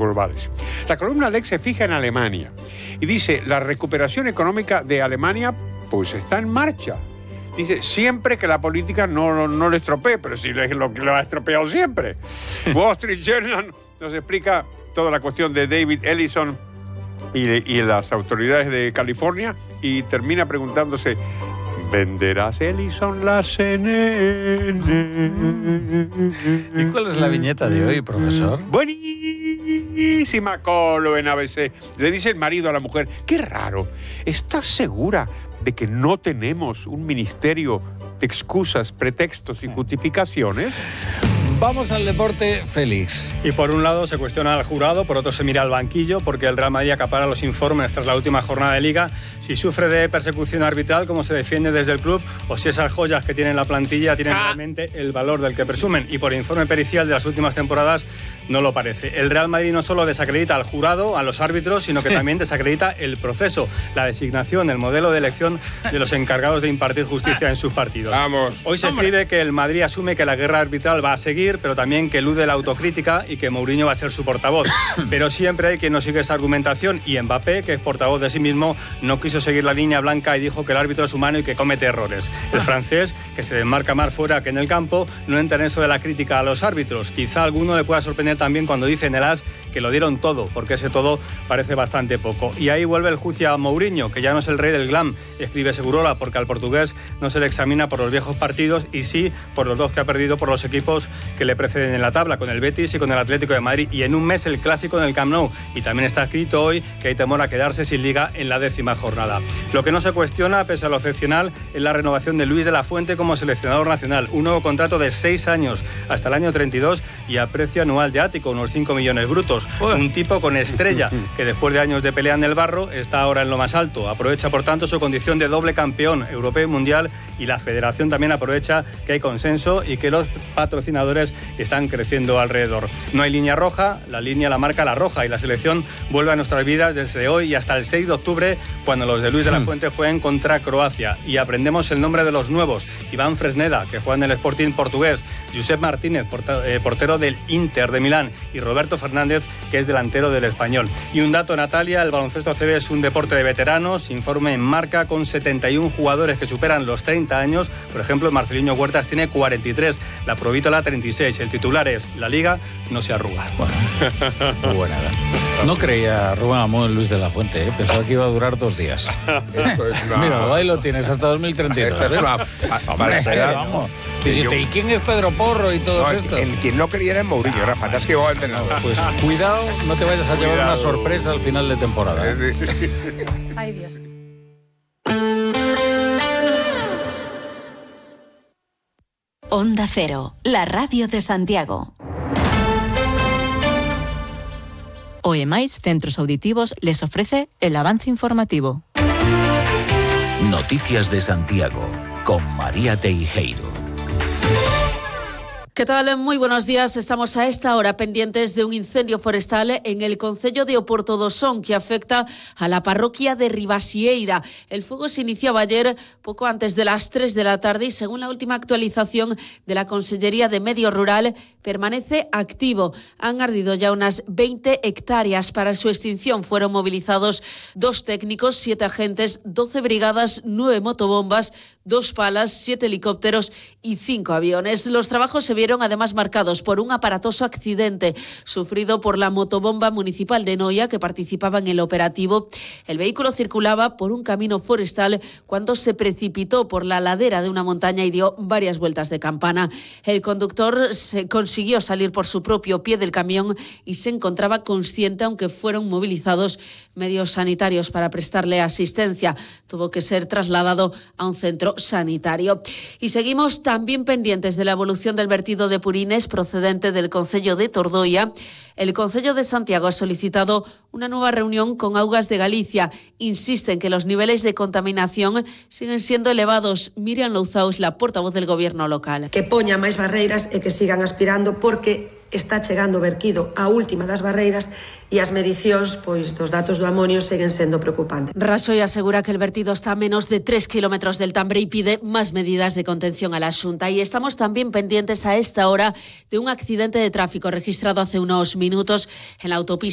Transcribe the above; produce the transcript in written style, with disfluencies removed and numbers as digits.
globales. La columna Lex se fija en Alemania y dice, la recuperación económica de Alemania pues está en marcha. Dice, siempre que la política no le estropee, pero si es lo que lo ha estropeado siempre. Wall Street Journal nos explica toda la cuestión de David Ellison y las autoridades de California y termina preguntándose, ¿venderás Ellison la CNN? ¿Y cuál es la viñeta de hoy, profesor? Buenísima, Colo en ABC. Le dice el marido a la mujer, qué raro, ¿estás segura de que no tenemos un ministerio de excusas, pretextos y justificaciones? Vamos al deporte, Félix. Y por un lado se cuestiona al jurado, por otro se mira al banquillo, porque el Real Madrid acapara los informes tras la última jornada de Liga, si sufre de persecución arbitral, cómo se defiende desde el club, o si esas joyas que tiene en la plantilla tienen realmente el valor del que presumen. Y por informe pericial de las últimas temporadas no lo parece. El Real Madrid no solo desacredita al jurado, a los árbitros, sino que también desacredita el proceso, la designación, el modelo de elección de los encargados de impartir justicia en sus partidos. Vamos. Hoy se escribe que el Madrid asume que la guerra arbitral va a seguir, pero también que elude la autocrítica y que Mourinho va a ser su portavoz. Pero siempre hay quien no sigue esa argumentación y Mbappé, que es portavoz de sí mismo, no quiso seguir la línea blanca y dijo que el árbitro es humano y que comete errores. El francés, que se desmarca más fuera que en el campo, no entra en eso de la crítica a los árbitros. Quizá a alguno le pueda sorprender también cuando dice en el AS que lo dieron todo, porque ese todo parece bastante poco. Y ahí vuelve el juicio a Mourinho, que ya no es el rey del glam, escribe Segurola, porque al portugués no se le examina por los viejos partidos y sí por los dos que ha perdido por los equipos que le preceden en la tabla, con el Betis y con el Atlético de Madrid, y en un mes el clásico en el Camp Nou. Y también está escrito hoy que hay temor a quedarse sin Liga en la 10ª jornada. Lo que no se cuestiona, pese a lo excepcional, es la renovación de Luis de la Fuente como seleccionador nacional. Un nuevo contrato de 6 años hasta el año 32 y a precio anual de ático, unos 5 millones brutos. Un tipo con estrella que después de años de pelea en el barro está ahora en lo más alto. Aprovecha por tanto su condición de doble campeón europeo y mundial, y la federación también aprovecha que hay consenso y que los patrocinadores están creciendo alrededor. No hay línea roja, la línea la marca la roja, y la selección vuelve a nuestras vidas desde hoy y hasta el 6 de octubre, cuando los de Luis de la Fuente jueguen contra Croacia. Y aprendemos el nombre de los nuevos: Iván Fresneda, que juega en el Sporting portugués, Josep Martínez, portero del Inter de Milán, y Roberto Fernández, que es delantero del Español. Y un dato, Natalia, el baloncesto ACB es un deporte de veteranos, informe en Marca, con 71 jugadores que superan los 30 años. Por ejemplo, Marceliño Huertas tiene 43, la Provítola 36. El titular es: la Liga no se arruga. Bueno, muy buena. No creía Rubén Amón Luis de la Fuente, ¿eh? Pensaba que iba a durar 2 días. Esto es una... Mira, ahí lo tienes hasta 2032. Esto es una falsedad. Vamos. Dijiste, ¿y quién es Pedro Porro y todo esto? Quien no creía era en Mourinho, era fantástico entrenador. Pues cuidado, no te vayas a llevar una sorpresa al final de temporada. Ay, Dios. Onda Cero, la radio de Santiago. OEMAIS Centros Auditivos les ofrece el avance informativo. Noticias de Santiago, con María Teijeiro. ¿Qué tal? Muy buenos días. Estamos a esta hora pendientes de un incendio forestal en el concello de Oporto do Son que afecta a la parroquia de Ribasieira. El fuego se iniciaba ayer poco antes de las 3 de la tarde y, según la última actualización de la Consellería de Medio Rural, permanece activo. Han ardido ya unas 20 hectáreas. Para su extinción fueron movilizados 2 técnicos, 7 agentes, 12 brigadas, 9 motobombas, 2 palas, 7 helicópteros y 5 aviones. Los trabajos se vieron además marcados por un aparatoso accidente sufrido por la motobomba municipal de Noia, que participaba en el operativo. El vehículo circulaba por un camino forestal cuando se precipitó por la ladera de una montaña y dio varias vueltas de campana. El conductor consiguió salir por su propio pie del camión y se encontraba consciente, aunque fueron movilizados medios sanitarios para prestarle asistencia. Tuvo que ser trasladado a un centro sanitario. Y seguimos también pendientes de la evolución del vertido de purines procedente del concello de Tordoia. El concello de Santiago ha solicitado una nueva reunión con Augas de Galicia. Insisten que los niveles de contaminación siguen siendo elevados. Miriam Louzaus, la portavoz del gobierno local. Que poña máis barreiras e que sigan aspirando, porque está chegando o verquido a última das barreiras e as medicións dos datos do amonio seguen sendo preocupantes. Rajoy asegura que el vertido está a menos de 3 kilómetros del Tambre y pide más medidas de contención a la Xunta. Y estamos también pendientes a esta hora de un accidente de tráfico registrado hace unos minutos en la autopista